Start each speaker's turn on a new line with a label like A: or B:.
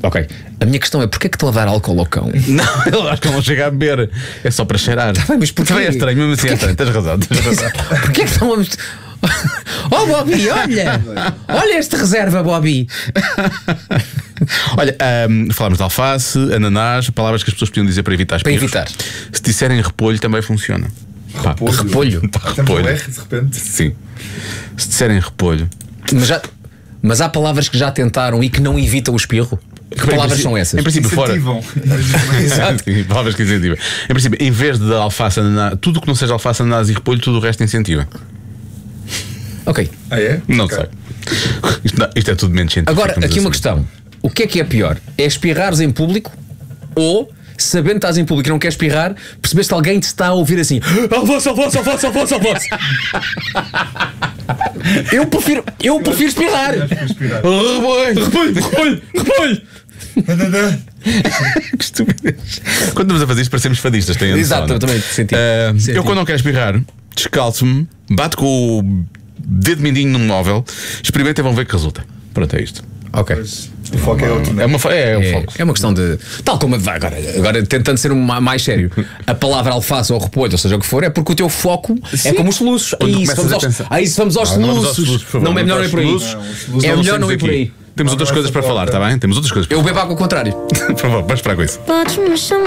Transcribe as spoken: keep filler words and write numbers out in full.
A: Ok. A minha questão é: porquê é que te lavar álcool ao cão?
B: Não, eu acho que não chega a beber. É só para cheirar.
A: Tá bem, mas porquê?
B: Também é estranho, mesmo assim é estranho. Tens razão, tens razão.
A: Porquê é que estão a... Oh Bobby, olha! Olha este reserva, Bobby!
B: Olha, um, falámos de alface, ananás, palavras que as pessoas podiam dizer para evitar
A: Para
B: espirros.
A: evitar.
B: Se disserem repolho também funciona. Pá,
C: Repolho.
A: Repolho.
B: Tá,
C: Temos um
B: repolho.
C: R de repente.
B: Sim. Se disserem repolho.
A: Mas, já... Mas há palavras que já tentaram e que não evitam o espirro? Que
B: Em
A: palavras
B: princípio-
A: são essas?
B: Em princípio, fora.
C: Incentivam.
B: Exato. Palavras que incentivam. Em princípio, em vez de alface, ananás, tudo que não seja alface, ananás e repolho, tudo o resto incentiva.
A: Ok.
C: Ah, é?
B: Não
C: Ok.
B: sei. Isto, não- isto é tudo menos científico.
A: Agora,
B: vamos
A: aqui uma
B: assumir.
A: questão: o que é que é pior? É espirrares em público ou, sabendo que estás em público e não queres espirrar, percebeste que alguém te está a ouvir assim: alvoço, alvoço, alvoço, alvoço, alvoço. Eu prefiro, eu prefiro espirrar.
B: Repolho, repolho, repolho, repolho. Que estupidez. Quando estamos a fazer isto, parecemos fadistas. Tem a noção,
A: Exato,
B: não é?
A: eu também senti.
B: Ah,
A: Senti.
B: Eu, quando não quero espirrar, descalço-me, bato com o dedo mindinho no móvel, experimento e vão ver que resulta. Pronto, é isto.
A: Ok.
C: Mas o foco é outro, não
B: É,
C: é?
B: uma, fa- é, é um
A: É,
B: foco.
A: é uma questão de. Tal como. Agora, agora tentando ser um ma- mais sério, a palavra alface ou repolho, ou seja o que for, é porque o teu foco é
B: Sim.
A: como os soluços.
B: Quando
A: Aí se
B: começas
A: vamos
B: a
A: aos,
B: pensar-
A: aí se vamos aos
B: Não, não vamos aos
A: soluços.
B: soluços, por favor.
A: Não é melhor não
B: Vamos
A: ir por aí.
B: aos soluços.
C: Não, os soluços
A: É
C: não
A: melhor não ir
B: Temos
A: por aí.
B: aqui. Temos outras
C: Não,
B: coisas para
C: essa
B: falar,
C: porta.
B: está bem? Temos outras coisas para
A: Eu
B: falar.
A: bebo água ao contrário.
B: Por favor, vamos para com isso.
D: Podes me chamar.